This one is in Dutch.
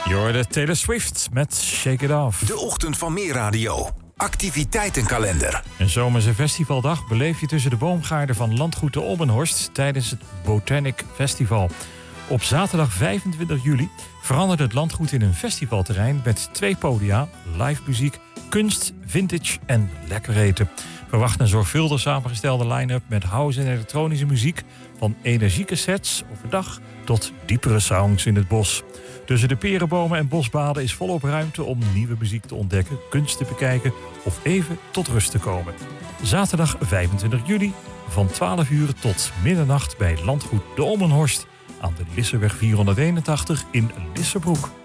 Je hoorde Taylor Swift met Shake It Off. De ochtend van Meer Radio. Activiteitenkalender. Een zomerse festivaldag beleef je tussen de boomgaarden van Landgoed de Olmenhorst tijdens het Botanic Festival. Op zaterdag 25 juli verandert het landgoed in een festivalterrein met 2 podia, live muziek, kunst, vintage en lekker eten. Verwacht een zorgvuldig samengestelde line-up met house en elektronische muziek, van energieke sets overdag tot diepere sounds in het bos. Tussen de perenbomen en bosbaden is volop ruimte om nieuwe muziek te ontdekken, kunst te bekijken of even tot rust te komen. Zaterdag 25 juli van 12 uur tot middernacht bij Landgoed de Olmenhorst aan de Lisseweg 481 in Lissebroek.